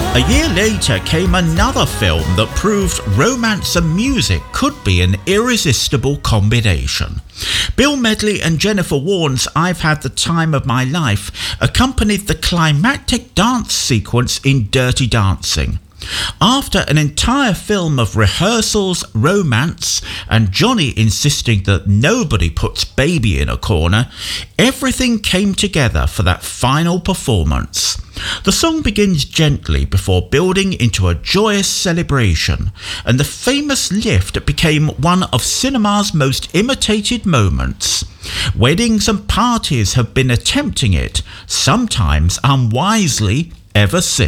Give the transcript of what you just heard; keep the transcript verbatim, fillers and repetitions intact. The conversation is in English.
A year later came another film that proved romance and music could be an irresistible combination. Bill Medley and Jennifer Warnes' I've Had the Time of My Life accompanied the climactic dance sequence in Dirty Dancing. After an entire film of rehearsals, romance, and Johnny insisting that nobody puts Baby in a corner, everything came together for that final performance. The song begins gently before building into a joyous celebration, and the famous lift became one of cinema's most imitated moments. Weddings and parties have been attempting it, sometimes unwisely, ever since.